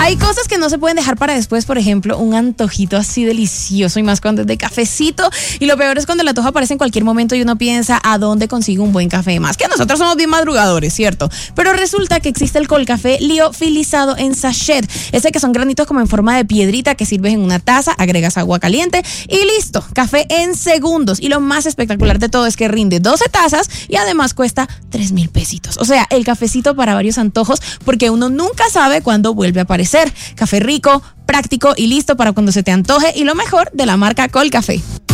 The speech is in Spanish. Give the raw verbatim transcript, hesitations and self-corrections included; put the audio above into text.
Hay cosas que no se pueden dejar para después, por ejemplo, un antojito así delicioso y más cuando es de cafecito. Y lo peor es cuando el antojo aparece en cualquier momento y uno piensa a dónde consigo un buen café. Más que nosotros somos bien madrugadores, ¿cierto? Pero resulta que existe el Colcafé liofilizado en sachet. Ese que son granitos como en forma de piedrita que sirves en una taza, agregas agua caliente y listo. Café en segundos. Y lo más espectacular de todo es que rinde doce tazas y además cuesta tres mil pesitos. O sea, el cafecito para varios antojos porque uno nunca sabe cuándo vuelve a aparecer. Café rico, práctico y listo para cuando se te antoje y lo mejor de la marca Colcafé.